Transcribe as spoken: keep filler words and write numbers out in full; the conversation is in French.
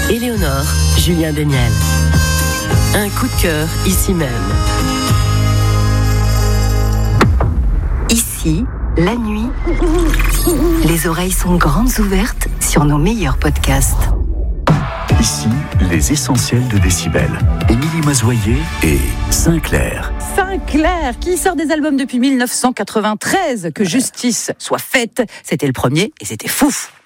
Éléonore, Julien Daniel. Un coup de cœur ici même. Ici, la nuit, les oreilles sont grandes ouvertes sur nos meilleurs podcasts. Ici, les essentiels de Décibel. Émilie Mazoyer et Sinclair. Sinclair, qui sort des albums depuis dix-neuf cent quatre-vingt-treize. Que justice soit faite. C'était le premier et c'était fouf.